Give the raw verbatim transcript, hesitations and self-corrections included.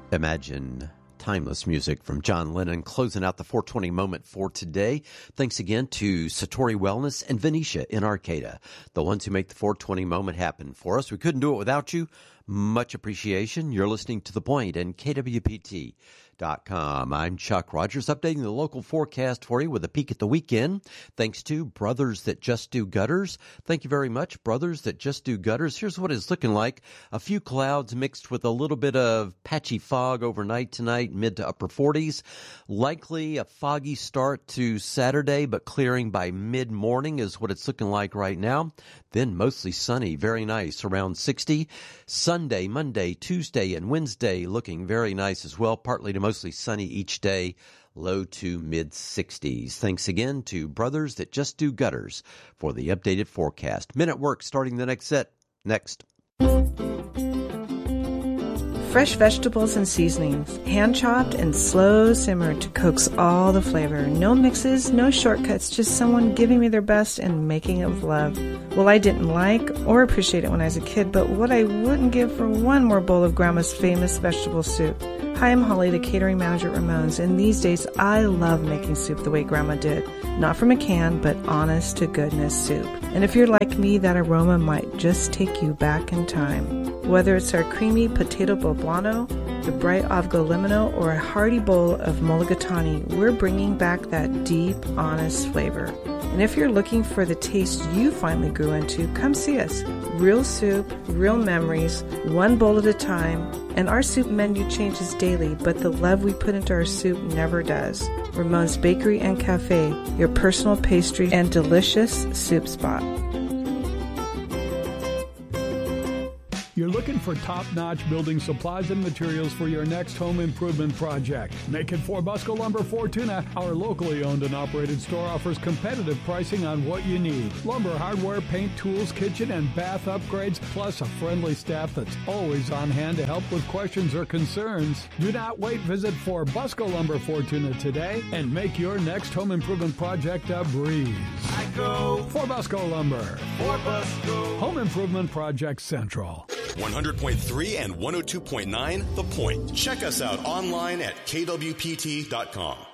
Imagine. Timeless music from John Lennon, closing out the four twenty moment for today. Thanks again to Satori Wellness and Venetia in Arcata, the ones who make the four twenty moment happen for us. We couldn't do it without you. Much appreciation. You're listening to The Point and K W P T dot com. I'm Chuck Rogers, updating the local forecast for you with a peek at the weekend. Thanks to Brothers That Just Do Gutters. Thank you very much, Brothers That Just Do Gutters. Here's what it's looking like. A few clouds mixed with a little bit of patchy fog overnight tonight, mid to upper forties. Likely a foggy start to Saturday, but clearing by mid-morning is what it's looking like right now. Then mostly sunny, very nice, around sixty. Sunday, Monday, Tuesday, and Wednesday looking very nice as well, partly to mostly sunny each day, low to mid-sixties. Thanks again to Brothers That Just Do Gutters for the updated forecast. Men at Work starting the next set. Next. Fresh vegetables and seasonings, hand-chopped and slow simmered to coax all the flavor. No mixes, no shortcuts, just someone giving me their best and making it with love. Well, I didn't like or appreciate it when I was a kid, but what I wouldn't give for one more bowl of Grandma's famous vegetable soup. Hi, I'm Holly, the catering manager at Ramone's, and these days I love making soup the way Grandma did. Not from a can, but honest-to-goodness soup. And if you're like me, that aroma might just take you back in time. Whether it's our creamy potato poblano, the bright avgo limino, or a hearty bowl of mulligatawny, we're bringing back that deep, honest flavor. And if you're looking for the taste you finally grew into, come see us. Real soup, real memories, one bowl at a time. And our soup menu changes daily, but the love we put into our soup never does. Ramone's Bakery and Cafe, your personal pastry and delicious soup spot. You're looking for top-notch building supplies and materials for your next home improvement project. Make it for Busco Lumber Fortuna. Our locally owned and operated store offers competitive pricing on what you need. Lumber, hardware, paint, tools, kitchen, and bath upgrades, plus a friendly staff that's always on hand to help with questions or concerns. Do not wait. Visit For Busco Lumber Fortuna today and make your next home improvement project a breeze. I go For Busco Lumber. For Busco. Home Improvement Project Central. one hundred point three and one oh two point nine The Point. Check us out online at K W P T dot com.